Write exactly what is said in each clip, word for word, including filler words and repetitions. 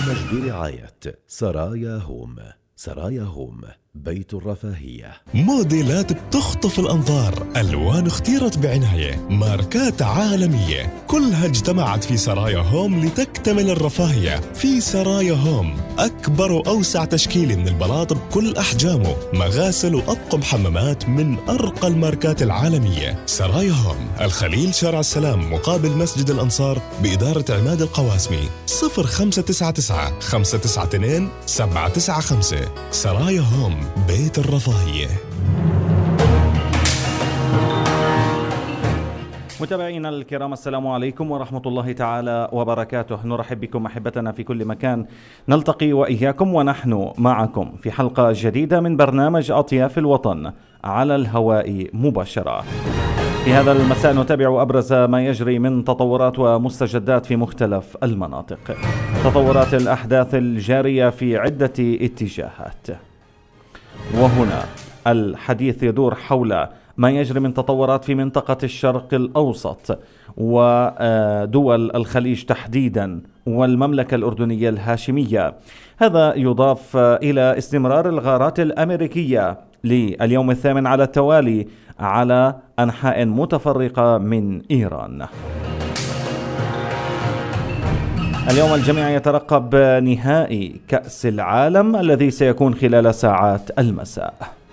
البرنامج برعاية سرايا هوم. سرايا هوم، بيت الرفاهية. موديلات بتخطف الأنظار، ألوان اختيرت بعناية، ماركات عالمية، كلها اجتمعت في سرايا هوم لتكتمل الرفاهية. في سرايا هوم أكبر وأوسع تشكيل من البلاط بكل أحجامه، مغاسل وأطقم حمامات من أرقى الماركات العالمية. سرايا هوم، الخليل، شارع السلام، مقابل مسجد الأنصار، بإدارة عماد القواسمي. صفر خمسة تسعة تسعة خمسة تسعة اثنين سبعة تسعة خمسة. سرايا هوم، بيت الرفاهية. متابعينا الكرام، السلام عليكم ورحمة الله تعالى وبركاته. نرحب بكم أحبتنا في كل مكان، نلتقي وإياكم ونحن معكم في حلقة جديدة من برنامج أطياف الوطن على الهواء مباشرة. في هذا المساء نتابع أبرز ما يجري من تطورات ومستجدات في مختلف المناطق، تطورات الأحداث الجارية في عدة اتجاهات. وهنا الحديث يدور حول ما يجري من تطورات في منطقة الشرق الأوسط ودول الخليج تحديدا والمملكة الأردنية الهاشمية. هذا يضاف إلى استمرار الغارات الأمريكية لليوم الثامن على التوالي على أنحاء متفرقة من إيران. اليوم الجميع يترقب نهائي كأس العالم الذي سيكون خلال ساعات المساء.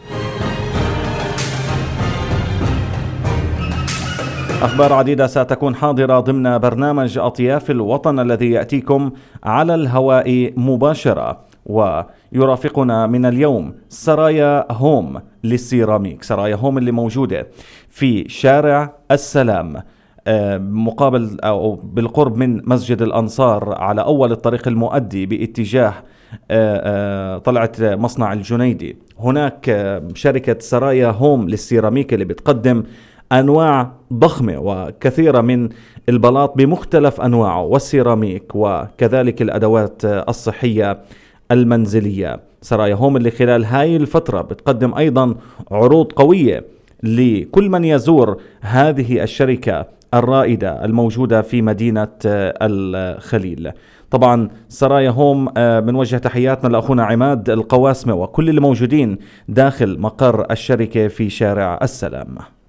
أخبار عديدة ستكون حاضرة ضمن برنامج أطياف الوطن الذي يأتيكم على الهواء مباشرة، ويرافقنا من اليوم سرايا هوم للسيراميك. سرايا هوم اللي موجودة في شارع السلام مقابل أو بالقرب من مسجد الأنصار على أول الطريق المؤدي باتجاه طلعت مصنع الجنيدي. هناك شركة سرايا هوم للسيراميك اللي بتقدم أنواع ضخمة وكثيرة من البلاط بمختلف أنواعه والسيراميك وكذلك الأدوات الصحية المنزلية. سرايا هوم اللي خلال هاي الفترة بتقدم أيضا عروض قوية لكل من يزور هذه الشركة الرائدة الموجودة في مدينة الخليل. طبعا سرايا هوم بنوجه تحياتنا لأخونا عماد القواسمة وكل اللي موجودين داخل مقر الشركة في شارع السلام.